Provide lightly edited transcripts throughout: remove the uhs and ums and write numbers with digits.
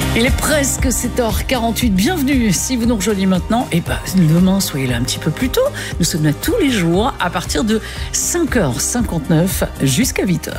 Il est presque 7h48. Bienvenue si vous nous rejoignez maintenant. Et demain, soyez là un petit peu plus tôt. Nous sommes là tous les jours à partir de 5h59 jusqu'à 8h.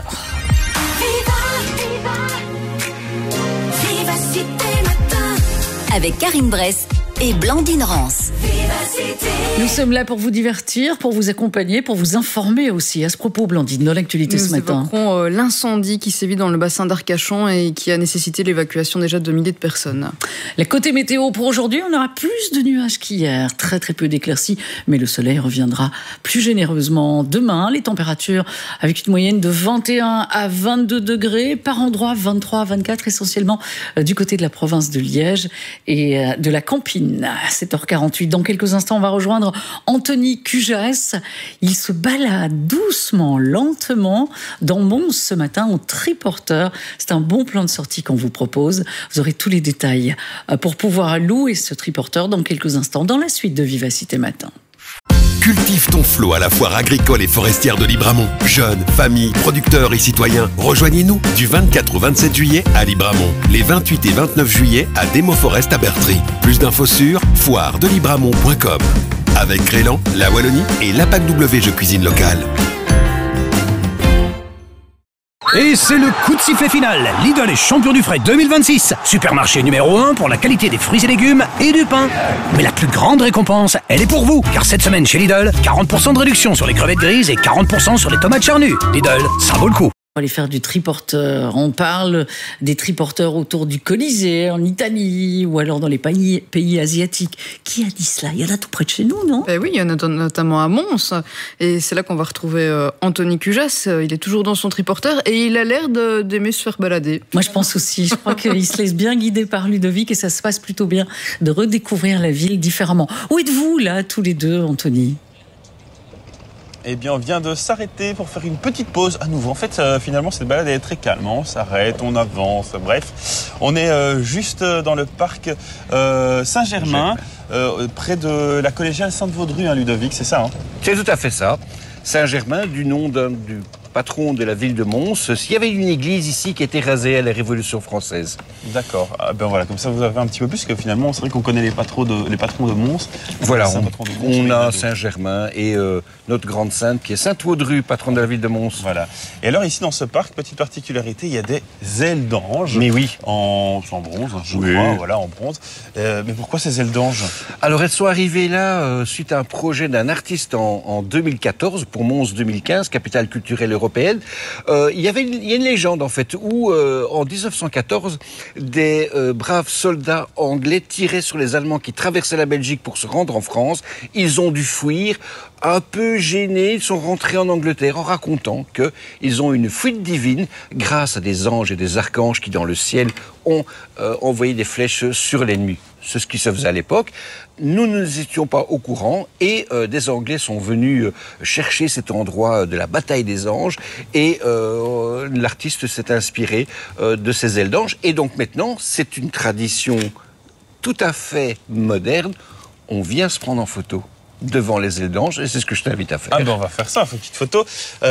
Avec Karine Bress et Blandine Rance. Nous sommes là pour vous divertir, pour vous accompagner, pour vous informer aussi. À ce propos, Blandine, dans l'actualité ce matin. Nous évoquerons l'incendie qui sévit dans le bassin d'Arcachon et qui a nécessité l'évacuation déjà de milliers de personnes. La côté météo pour aujourd'hui, on aura plus de nuages qu'hier. Très très peu d'éclaircies, mais le soleil reviendra plus généreusement demain. Les températures avec une moyenne de 21 à 22 degrés, par endroit 23 à 24, essentiellement du côté de la province de Liège et de la Campine. À 7h48, dans quelques instants, on va rejoindre Anthony Cujas. Il se balade doucement, lentement dans Mons ce matin en triporteur. C'est un bon plan de sortie qu'on vous propose. Vous aurez tous les détails pour pouvoir louer ce triporteur dans quelques instants dans la suite de Vivacité Matin. Cultive ton flot à la foire agricole et forestière de Libramont. Jeunes, familles, producteurs et citoyens, rejoignez-nous du 24 au 27 juillet à Libramont. Les 28 et 29 juillet à Demo Forest à Bertry. Plus d'infos sur foiredelibramont.com. Avec Crélan, la Wallonie et l'APAC W Jeux Cuisine Locale. Et c'est le coup de sifflet final. Lidl est champion du frais 2026. Supermarché numéro 1 pour la qualité des fruits et légumes et du pain. Mais la plus grande récompense, elle est pour vous. Car cette semaine chez Lidl, 40% de réduction sur les crevettes grises et 40% sur les tomates charnues. Lidl, ça vaut le coup. On va aller faire du triporteur. On parle des triporteurs autour du Colisée, en Italie, ou alors dans les pays asiatiques. Qui a dit cela? Il y en a tout près de chez nous, non? Oui, il y en a notamment à Mons. Et c'est là qu'on va retrouver Anthony Cujas. Il est toujours dans son triporteur et il a l'air d'aimer se faire balader. Moi, je pense aussi. Je crois qu'il se laisse bien guider par Ludovic et ça se passe plutôt bien de redécouvrir la ville différemment. Où êtes-vous, là, tous les deux, Anthony? Eh bien, on vient de s'arrêter pour faire une petite pause à nouveau. En fait, finalement, cette balade est très calme. On s'arrête, on avance, bref. On est juste dans le parc Saint-Germain, près de la collégiale Sainte-Vaudrue, hein, Ludovic, c'est ça, hein? C'est tout à fait ça. Saint-Germain, du nom du patron de la ville de Mons. S'il y avait une église ici qui était rasée à la Révolution française. D'accord. Ah ben voilà, comme ça vous avez un petit peu plus, parce que finalement, c'est vrai qu'on connaît les patrons de Mons. Voilà, on a Saint-Germain et notre grande sainte qui est Sainte-Vaudrue, patronne de la ville de Mons. Voilà. Et alors ici, dans ce parc, petite particularité, il y a des ailes d'ange. Mais oui. En bronze, je crois, voilà, en bronze. Mais pourquoi ces ailes d'ange? Alors, elles sont arrivées là suite à un projet d'un artiste en 2014, pour Mons 2015, capitale culturelle européenne. Il y a une légende, en fait, où en 1914, des braves soldats anglais tiraient sur les Allemands qui traversaient la Belgique pour se rendre en France. Ils ont dû fuir. Un peu gênés, ils sont rentrés en Angleterre en racontant qu'ils ont une fuite divine grâce à des anges et des archanges qui, dans le ciel, ont envoyé des flèches sur l'ennemi. C'est ce qui se faisait à l'époque. Nous ne nous étions pas au courant et des Anglais sont venus chercher cet endroit de la bataille des anges et l'artiste s'est inspiré de ces ailes d'ange. Et donc maintenant, c'est une tradition tout à fait moderne. On vient se prendre en photo devant les ailes d'ange, et c'est ce que je t'invite à faire. Ah ben on va faire ça, une petite photo.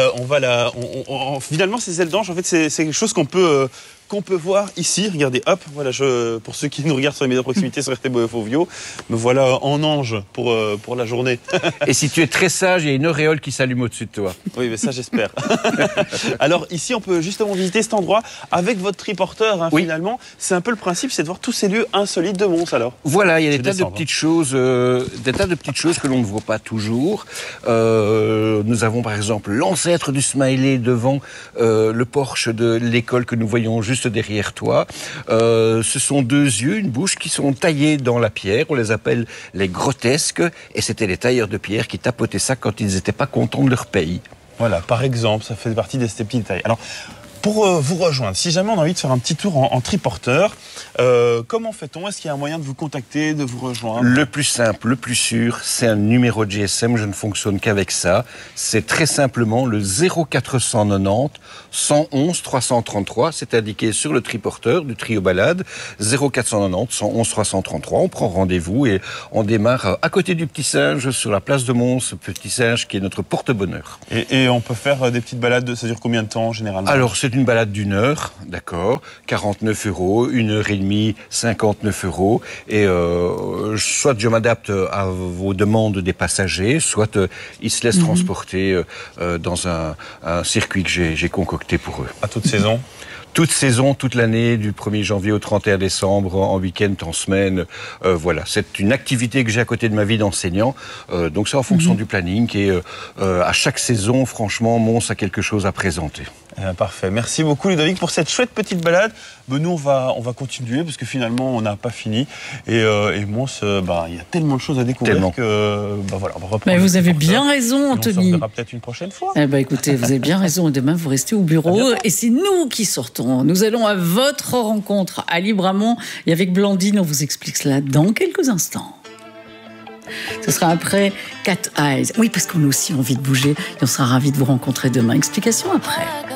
Finalement, ces ailes d'ange, en fait, c'est quelque chose qu'on peut voir ici. Regardez, hop, voilà, pour ceux qui nous regardent sur les médias de proximité sur RTBF Fovio, me voilà en ange pour la journée. Et si tu es très sage, il y a une auréole qui s'allume au-dessus de toi. Oui, mais ça, j'espère. Alors, ici, on peut justement visiter cet endroit avec votre triporteur, hein, oui. Finalement. C'est un peu le principe, c'est de voir tous ces lieux insolites de Mons, alors. Voilà, il y a des tas de petites choses que l'on ne voit pas toujours. Nous avons, par exemple, l'ancêtre du smiley devant le porche de l'école que nous voyons juste derrière toi. Ce sont deux yeux, une bouche qui sont taillés dans la pierre. On les appelle les grotesques. Et c'était les tailleurs de pierre qui tapotaient ça quand ils n'étaient pas contents de leur pays. Voilà, par exemple, ça fait partie de ces petits détails. Alors, pour vous rejoindre, si jamais on a envie de faire un petit tour en triporteur, comment fait-on? Est-ce qu'il y a un moyen de vous contacter, de vous rejoindre? Le plus simple, le plus sûr, c'est un numéro de GSM. Je ne fonctionne qu'avec ça. C'est très simplement le 0490 111 333. C'est indiqué sur le triporteur du trio balade. 0490 111 333. On prend rendez-vous et on démarre à côté du Petit Singe, sur la place de Mons, ce Petit Singe qui est notre porte-bonheur. Et on peut faire des petites balades, ça dure combien de temps généralement? Alors, c'est c'est une balade d'1 heure, d'accord, 49 €, 1h30, 59 €. Et soit je m'adapte à vos demandes des passagers, soit ils se laissent transporter dans un circuit que j'ai concocté pour eux. À toute saison? Toute saison, toute l'année, du 1er janvier au 31 décembre, en week-end, en semaine. Voilà, c'est une activité que j'ai à côté de ma vie d'enseignant. Donc c'est en fonction du planning. Et à chaque saison, franchement, Mons a quelque chose à présenter. Parfait. Merci beaucoup Ludovic pour cette chouette petite balade. Nous, on va continuer parce que finalement, on n'a pas fini. Et Mons, il y a tellement de choses à découvrir que voilà, on va reprendre. Mais vous avez bien raison, Anthony. On se reverra peut-être une prochaine fois. Écoutez, vous avez bien raison. Et demain, vous restez au bureau. Et c'est nous qui sortons. Nous allons à votre rencontre à Libramont. Et avec Blandine, on vous explique cela dans quelques instants. Ce sera après Cat Eyes. Oui, parce qu'on a aussi envie de bouger. Et on sera ravis de vous rencontrer demain. Explication après.